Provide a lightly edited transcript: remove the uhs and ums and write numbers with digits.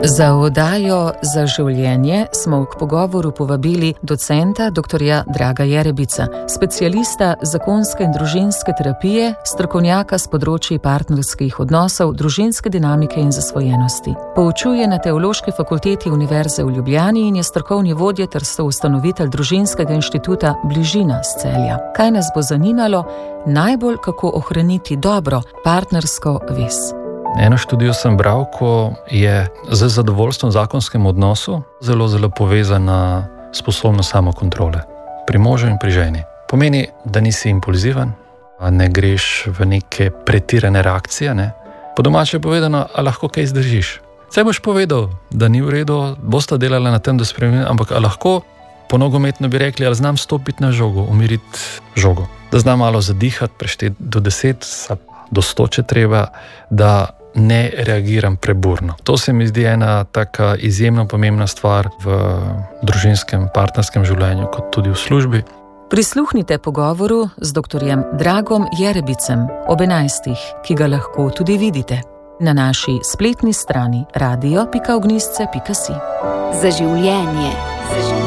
Za oddajo Za življenje smo k pogovoru povabili docenta dr. Draga Jerebica, specialista zakonske in družinske terapije, strokovnjaka s področji partnerskih odnosov, družinske dinamike in zasvojenosti. Poučuje na Teološki fakulteti Univerze v Ljubljani in je strokovni vodja ter soustanovitelj Družinskega inštituta Bližina s Celja. Kaj nas bo zanimalo? Najbolj, kako ohraniti dobro partnersko vez. Eno študijo sem bral, ko je z zadovoljstvom v zakonskem odnosu zelo povezana sposobnost samokontrole. Pri možu in pri ženi. Pomeni, da nisi impulziven, ne greš v neke pretirane reakcije, ne? Po domače povedano, a lahko kaj zdržiš. Saj boš povedal, da ni v redu, bosta delala na tem, da spremeni, ampak a lahko, po nogometno bi rekli, ali znam stopiti na žogo, umiriti žogo. Da znam malo zadihati, prešteti do 10, do 100, če treba, da ne reagiram preburno. To se mi zdi ena taka izjemno pomembna stvar v družinskem, partnerskem življenju, kot tudi v službi. Prisluhnite pogovoru z dr. Dragom Jerebicem ob 11, ki ga lahko tudi vidite na naši spletni strani radio.ognjišče.si. Za življenje.